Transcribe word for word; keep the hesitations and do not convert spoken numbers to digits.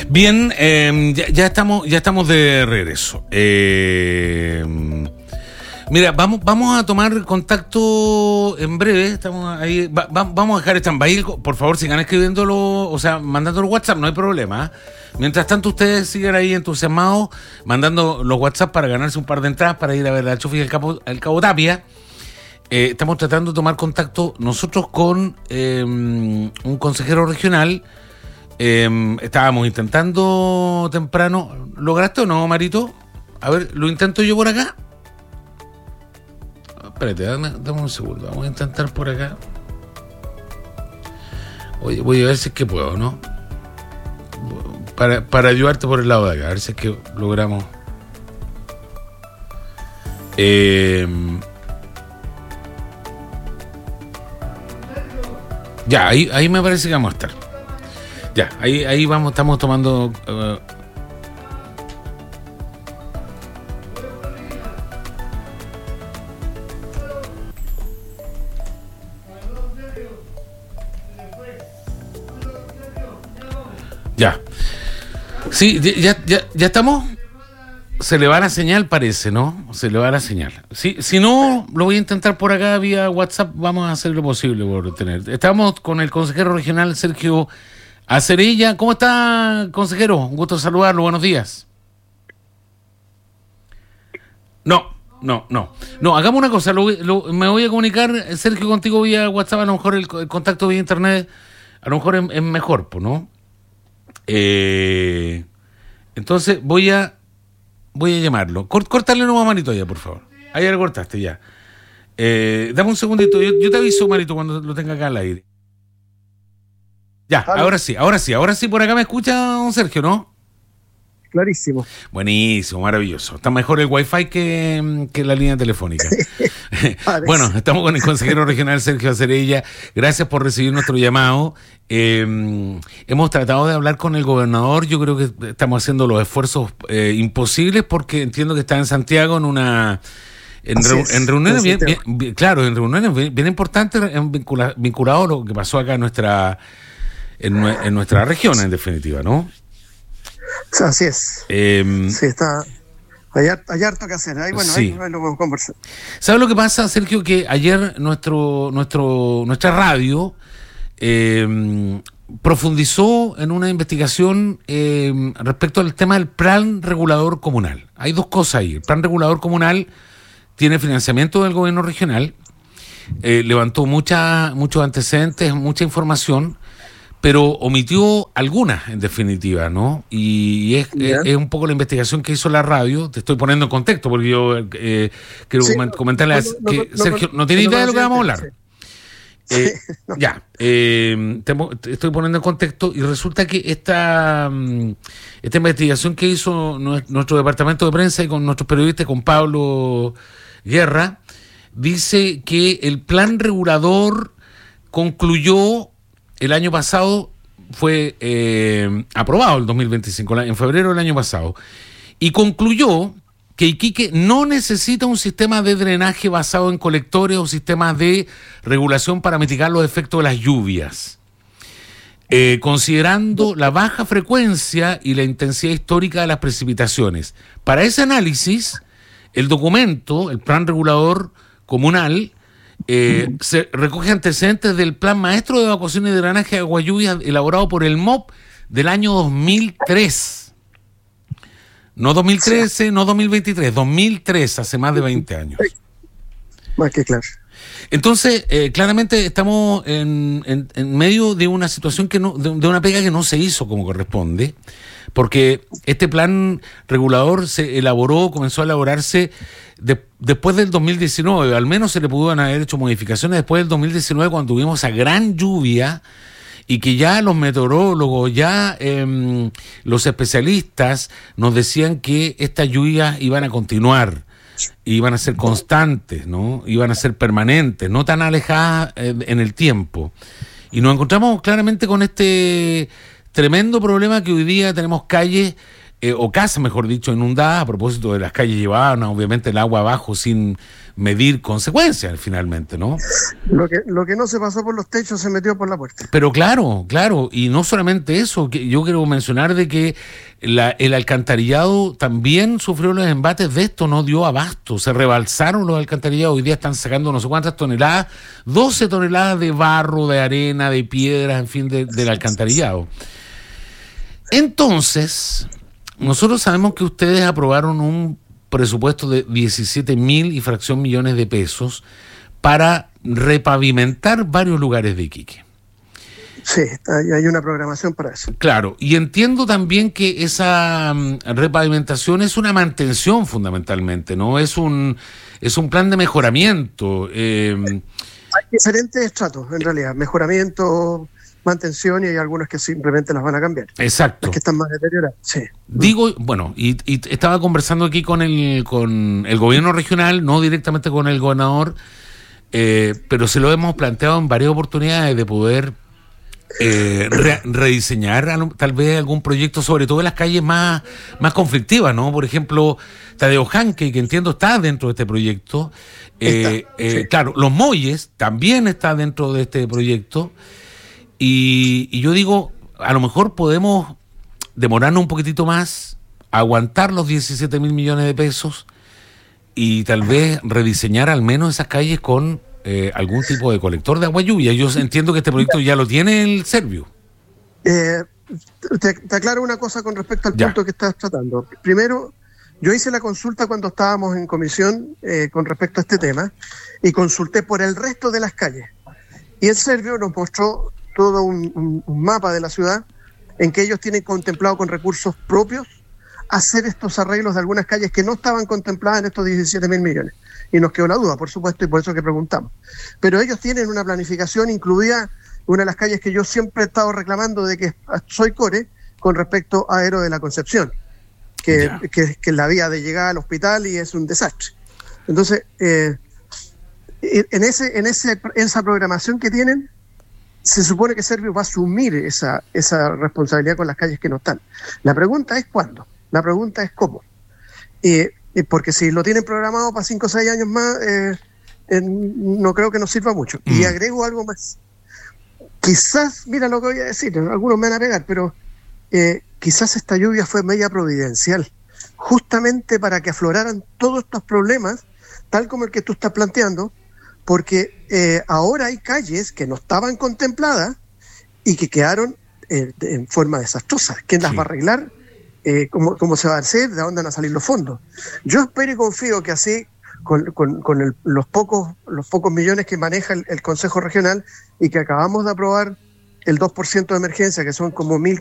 Bien, eh, ya, ya estamos, ya estamos de regreso. Eh, mira, vamos, vamos a tomar contacto en breve. Estamos ahí, va, va, vamos a dejar stand-by. Por favor, sigan escribiéndolo, o sea, mandándolo WhatsApp, no hay problema. Mientras tanto, ustedes sigan ahí entusiasmados, mandando los WhatsApp para ganarse un par de entradas para ir a ver a Chufi y el Cabo, el Cabo Tapia. Eh, estamos tratando de tomar contacto nosotros con eh, un consejero regional. Eh, estábamos intentando temprano. ¿Lograste o no, Marito? A ver, lo intento yo por acá. Espérate, dame, dame un segundo. Vamos a intentar por acá. Oye, voy a ver si es que puedo, ¿no? Para, para ayudarte por el lado de acá. A ver si es que logramos. Eh... Ya, ahí, ahí me parece que vamos a estar. Ya, ahí, ahí vamos, estamos tomando. Uh... Ya. Sí, ya, ya, ya estamos. Se le va la señal, parece, ¿no? Se le va la señal. Si, si no, lo voy a intentar por acá vía WhatsApp. Vamos a hacer lo posible por tener. Estamos con el consejero regional Sergio Acerilla. ¿Cómo está, consejero? Un gusto saludarlo. Buenos días. No, no, no. No, hagamos una cosa. Lo, lo, me voy a comunicar, Sergio, contigo vía WhatsApp. A lo mejor el, el contacto vía internet, a lo mejor es, es mejor, ¿no? Eh, entonces voy a Voy a llamarlo. Cort, córtale nuevo a Marito ya, por favor. Ahí ya lo cortaste, ya. Eh, dame un segundito. Yo, yo te aviso, Marito, cuando lo tenga acá al aire. Ya, ¿Aló? ahora sí, ahora sí. Ahora sí, por acá me escucha don Sergio, ¿no? Clarísimo. Buenísimo, maravilloso. Está mejor el wifi que, que la línea telefónica. Bueno, estamos con el consejero regional Sergio Acerilla. Gracias por recibir nuestro llamado. Eh, hemos tratado de hablar con el gobernador. Yo creo que estamos haciendo los esfuerzos eh, imposibles porque entiendo que está en Santiago en una... En, reu, en reuniones bien, bien, bien, claro, en reuniones bien, bien importantes vincula, vinculado a lo que pasó acá en nuestra, en, en nuestra región, en definitiva, ¿no? Así es. Eh, sí, está. Hay, hay harto que hacer. Ahí, bueno, sí. ahí, ahí lo podemos conversar. ¿Sabes lo que pasa, Sergio? Que ayer nuestro, nuestro, nuestra radio eh, profundizó en una investigación eh, respecto al tema del plan regulador comunal. Hay dos cosas ahí. El plan regulador comunal tiene financiamiento del gobierno regional, eh, levantó mucha, muchos antecedentes, mucha información, pero omitió algunas, en definitiva, ¿no? Y es, es, es un poco la investigación que hizo la radio. Te estoy poniendo en contexto, porque yo eh, quiero sí, comentarle a no, no, que no, Sergio no, no tiene idea de lo que vamos a hablar. Sí. Eh, sí, no. Ya, eh, te, te estoy poniendo en contexto y resulta que esta, esta investigación que hizo nuestro departamento de prensa y con nuestros periodistas, con Pablo Guerra, dice que el plan regulador concluyó el año pasado, fue eh, aprobado el dos mil veinticinco, en febrero del año pasado, y concluyó que Iquique no necesita un sistema de drenaje basado en colectores o sistemas de regulación para mitigar los efectos de las lluvias, eh, considerando la baja frecuencia y la intensidad histórica de las precipitaciones. Para ese análisis, el documento, el plan regulador comunal, Eh, se recoge antecedentes del Plan Maestro de Evacuación y Drenaje de Agua Lluvia elaborado por el M O P del año dos mil tres. No dos mil trece, no dos mil veintitrés, dos mil tres, hace más de veinte años. Más que claro. Entonces, eh, claramente estamos en, en, en medio de una situación que no, de, de una pega que no se hizo como corresponde, porque este plan regulador se elaboró, comenzó a elaborarse de, después del dos mil diecinueve, al menos se le pudieron haber hecho modificaciones después del dos mil diecinueve, cuando tuvimos esa gran lluvia y que ya los meteorólogos, ya eh, los especialistas nos decían que estas lluvias iban a continuar, iban a ser constantes, ¿no? Iban a ser permanentes, no tan alejadas eh, en el tiempo. Y nos encontramos claramente con este tremendo problema que hoy día tenemos calles eh, o casas, mejor dicho, inundadas, a propósito de las calles llevaban obviamente el agua abajo sin medir consecuencias finalmente, ¿no? Lo que, lo que no se pasó por los techos se metió por la puerta. Pero claro, claro, y no solamente eso, que yo quiero mencionar de que la, el alcantarillado también sufrió los embates de esto, no dio abasto, se rebalsaron los alcantarillados, hoy día están sacando no sé cuántas toneladas, doce toneladas de barro, de arena, de piedras, en fin, de, del alcantarillado. Entonces, nosotros sabemos que ustedes aprobaron un presupuesto de diecisiete mil y fracción millones de pesos para repavimentar varios lugares de Iquique. Sí, hay, hay una programación para eso. Claro, y entiendo también que esa um, repavimentación es una mantención fundamentalmente, ¿no? Es un, es un plan de mejoramiento. Eh, hay diferentes estratos, en realidad, mejoramiento, mantención, y hay algunas que simplemente las van a cambiar. Exacto. Las que están más deterioradas, sí. Digo, bueno, y, y estaba conversando aquí con el, con el gobierno regional, no directamente con el gobernador, eh, pero se lo hemos planteado en varias oportunidades de poder eh, re, rediseñar tal vez algún proyecto, sobre todo en las calles más, más conflictivas, ¿no? Por ejemplo, Tadeo Janque, que entiendo está dentro de este proyecto. Eh, está, eh, sí. Claro, Los Molles también está dentro de este proyecto. Y, y yo digo, a lo mejor podemos demorarnos un poquitito más, aguantar los diecisiete mil millones de pesos y tal vez rediseñar al menos esas calles con eh, algún tipo de colector de agua lluvia. Yo entiendo que este proyecto ya lo tiene el Servio. Eh, te, te aclaro una cosa con respecto al ya. punto que estás tratando. Primero, yo hice la consulta cuando estábamos en comisión eh, con respecto a este tema y consulté por el resto de las calles. Y el Servio nos mostró todo un, un, un mapa de la ciudad en que ellos tienen contemplado con recursos propios hacer estos arreglos de algunas calles que no estaban contempladas en estos diecisiete mil millones. Y nos quedó la duda, por supuesto, y por eso que preguntamos. Pero ellos tienen una planificación, incluida una de las calles que yo siempre he estado reclamando de que soy core, con respecto a Aero de la Concepción, que, yeah. que, que es la vía de llegada al hospital y es un desastre. Entonces, eh, en, ese, en, ese, en esa programación que tienen, se supone que Servio va a asumir esa, esa responsabilidad con las calles que no están. La pregunta es cuándo, la pregunta es cómo. Eh, porque si lo tienen programado para cinco o seis años más, eh, eh, no creo que nos sirva mucho. Mm. Y agrego algo más. Quizás, mira lo que voy a decir, algunos me van a pegar, pero eh, quizás esta lluvia fue media providencial, justamente para que afloraran todos estos problemas, tal como el que tú estás planteando, porque eh, ahora hay calles que no estaban contempladas y que quedaron eh, de, en forma desastrosa. ¿Quién las sí. va a arreglar? Eh, ¿cómo, ¿Cómo se va a hacer? ¿De dónde van a salir los fondos? Yo espero y confío que así, con, con, con el, los, pocos, los pocos millones que maneja el, el Consejo Regional y que acabamos de aprobar el dos por ciento de emergencia, que son como mil